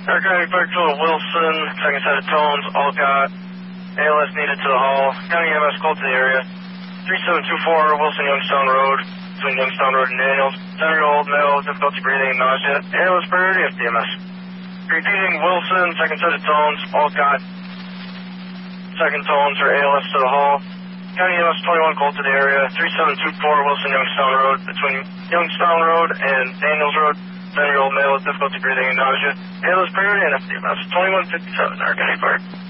County Fire to Wilson, second set of tones, all got ALS needed to the hall. County EMS called to the area. 3724 Wilson Youngstown Road, between Youngstown Road and Daniels. 7-year-old male, difficulty breathing and nausea. ALS priority, FDMS. Repeating Wilson, second set of tones, all got second tones for ALS to the hall. County EMS 21 called to the area. 3724 Wilson Youngstown Road, between Youngstown Road and Daniels Road. 7-year-old male with difficulty breathing and nausea. ALS priority and FDMS. 2157, County Fire.